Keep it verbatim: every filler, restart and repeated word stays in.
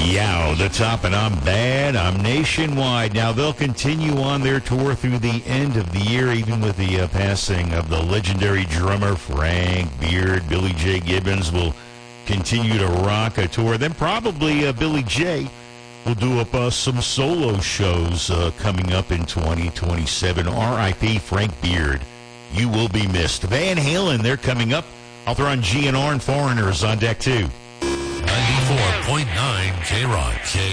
Yeah, the top, and I'm bad. I'm nationwide. Now, they'll continue on their tour through the end of the year, even with the uh, passing of the legendary drummer Frank Beard. Billy J. Gibbons will continue to rock a tour. Then probably uh, Billy J. will do up uh, some solo shows uh, coming up in twenty twenty-seven. R I P Frank Beard. You will be missed. Van Halen, they're coming up. I'll throw on G N R and Foreigners on deck, too. ninety-four point nine K-Rock.